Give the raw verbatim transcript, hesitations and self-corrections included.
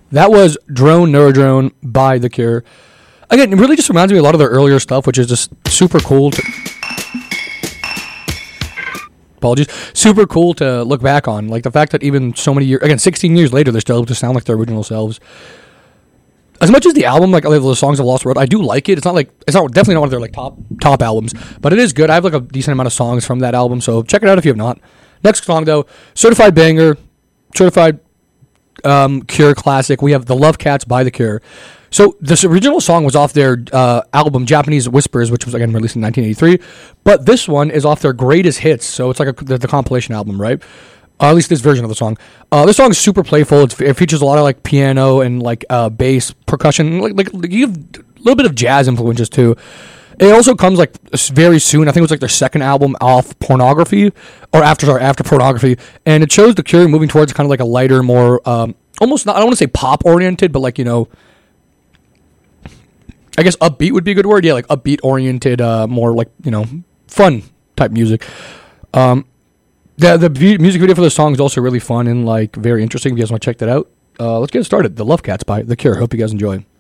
That was Drone Neurodrone by The Cure. Again, it really just reminds me of a lot of their earlier stuff, which is just super cool. To, apologies. Super cool to look back on. Like the fact that even so many years, again, sixteen years later, they're still able to sound like their original selves. As much as the album, like the songs of Lost World, I do like it. It's not like it's not definitely not one of their like top top albums, but it is good. I have like a decent amount of songs from that album, so check it out if you have not. Next song though, certified banger, certified um, Cure classic. We have The Love Cats by The Cure. So this original song was off their uh, album Japanese Whispers, which was again released in nineteen eighty-three. But this one is off their greatest hits, so it's like a, the, the compilation album, right? Uh, at least this version of the song. Uh, this song is super playful. It's, it features a lot of like piano and like uh, bass, percussion. Like, like you have a little bit of jazz influences too. It also comes like very soon. I think it was like their second album off Pornography, or after sorry after Pornography, and it shows The Cure moving towards kind of like a lighter, more um, almost not. I don't want to say pop oriented, but like you know, I guess upbeat would be a good word. Yeah, like upbeat oriented, uh, more like you know, fun type music. Um, The the music video for the song is also really fun and like very interesting. If you guys want to check that out, uh, let's get started. The Love Cats by The Cure. Hope you guys enjoy.